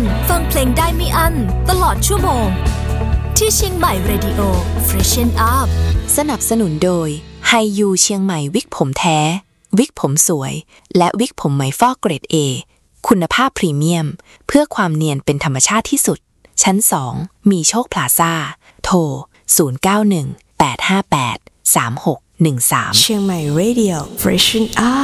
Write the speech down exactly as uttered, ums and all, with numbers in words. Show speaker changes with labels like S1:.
S1: ฟังเพลงได้ไม่อั้นตลอดชั่วโมงที่เชียงใหม่ Radio Freshen Up
S2: สนับสนุนโดยไฮยูเชียงใหม่วิกผมแท้วิกผมสวยและวิกผมไหมฟอกเกรด A คุณภาพพรีเมียมเพื่อความเนียนเป็นธรรมชาติที่สุดชั้นสองมีโชคพลาซ่าโทรศูนย์ เก้า หนึ่ง แปด ห้า แปด สาม หก หนึ่ง สาม
S3: เชียงใหม่ Radio Freshen Up